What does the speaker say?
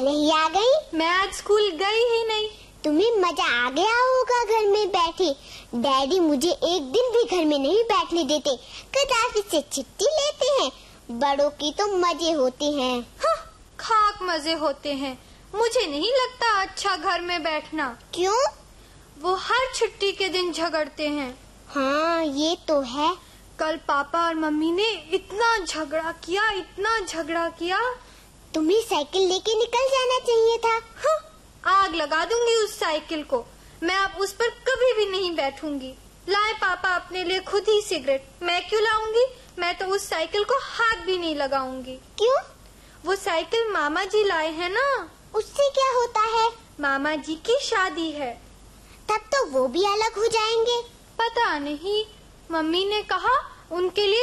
पहले ही आ गई। मैं आज स्कूल गई ही नहीं। तुम्हें मजा आ गया होगा घर में बैठे। डैडी मुझे एक दिन भी घर में नहीं बैठने देते, कदापि से छुट्टी लेते हैं। बड़ों की तो मजे होते हैं। हाँ, खाक मजे होते हैं। मुझे नहीं लगता अच्छा घर में बैठना। क्यों? वो हर छुट्टी के दिन झगड़ते हैं। हाँ, ये तो है। कल पापा और मम्मी ने इतना झगड़ा किया। तुम्हें साइकिल लेके निकल जाना चाहिए था। हाँ, आग लगा दूंगी उस साइकिल को। मैं अब उस पर कभी भी नहीं बैठूंगी। लाए पापा अपने लिए खुद ही सिगरेट, मैं क्यों लाऊंगी? मैं तो उस साइकिल को हाथ भी नहीं लगाऊंगी। क्यों? वो साइकिल मामा जी लाए हैं ना। उससे क्या होता है? मामा जी की शादी है। तब तो वो भी अलग हो जाएंगे। पता नहीं, मम्मी ने कहा उनके लिए